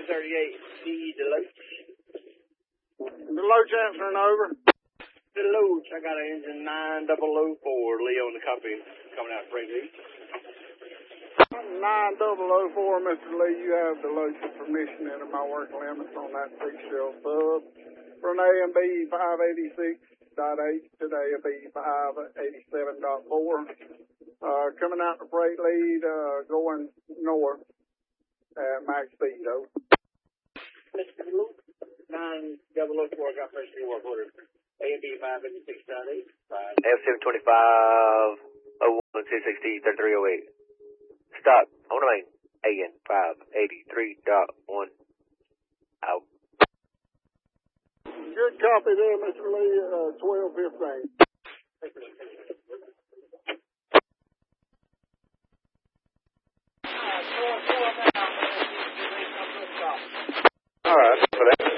38D Deloach. Deloach answering over. Deloach, I got an engine 9004, Leo in the copy, coming out freight lead. 9004, Mr. Lee, you have Deloach's permission into my work limits on that 6-shell sub. For an AMB 586.8 to the AMB 587.4. Coming out the freight lead, going north at max speed, over. Mr. Deloach, 9004, got first free work order. AMB 586.8. F725, 01, 260, 3308. Stop. On the main. AN 583.1. Out. Good copy there, Mr. Lee, 1215. All right, for that.